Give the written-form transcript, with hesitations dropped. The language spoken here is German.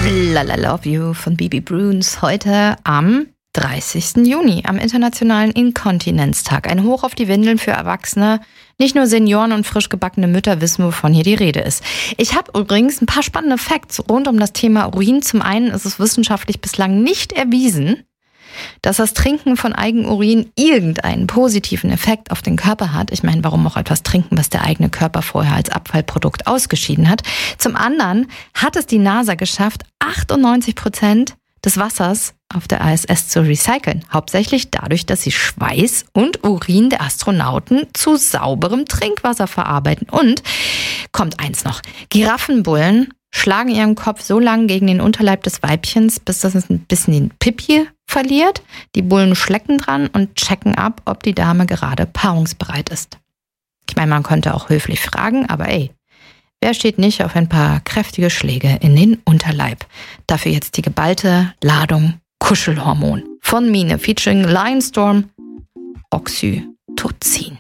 Lala Love You von Bibi Bruns heute am 30. Juni, am Internationalen Inkontinenztag. Ein Hoch auf die Windeln für Erwachsene. Nicht nur Senioren und frisch gebackene Mütter wissen, wovon hier die Rede ist. Ich habe übrigens ein paar spannende Facts rund um das Thema Urin. Zum einen ist es wissenschaftlich bislang nicht erwiesen, dass das Trinken von Eigenurin irgendeinen positiven Effekt auf den Körper hat. Ich meine, warum auch etwas trinken, was der eigene Körper vorher als Abfallprodukt ausgeschieden hat. Zum anderen hat es die NASA geschafft, 98% des Wassers auf der ISS zu recyceln. Hauptsächlich dadurch, dass sie Schweiß und Urin der Astronauten zu sauberem Trinkwasser verarbeiten. Und kommt eins noch: Giraffenbullen schlagen ihren Kopf so lang gegen den Unterleib des Weibchens, bis das ein bisschen den Pipi verliert. Die Bullen schlecken dran und checken ab, ob die Dame gerade paarungsbereit ist. Ich meine, man könnte auch höflich fragen, aber wer steht nicht auf ein paar kräftige Schläge in den Unterleib? Dafür jetzt die geballte Ladung Kuschelhormon von Mine featuring Lionstorm, Oxytocin.